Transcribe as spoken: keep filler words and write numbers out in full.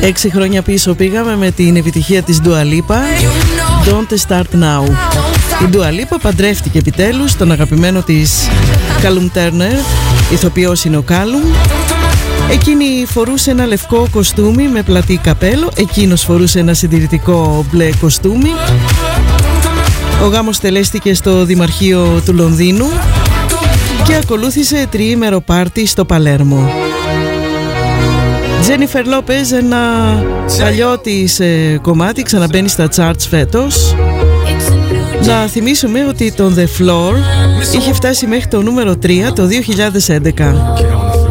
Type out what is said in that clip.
Έξι χρόνια πίσω πήγαμε με την επιτυχία της Dua Lipa, Don't Start Now. Η Dua Lipa παντρεύτηκε επιτέλους τον αγαπημένο της Callum Turner, ηθοποιός είναι ο Callum. Εκείνη φορούσε ένα λευκό κοστούμι με πλατή καπέλο, εκείνος φορούσε ένα συντηρητικό μπλε κοστούμι. Ο γάμος τελέστηκε στο Δημαρχείο του Λονδίνου και ακολούθησε τριήμερο πάρτι στο Παλέρμο. Τζένιφερ Λόπεζ, ένα παλιό της ε, κομμάτι, ξαναμπαίνει στα charts φέτος. Να θυμίσουμε ότι τον The Floor είχε φτάσει μέχρι το νούμερο τρία το δύο χιλιάδες έντεκα.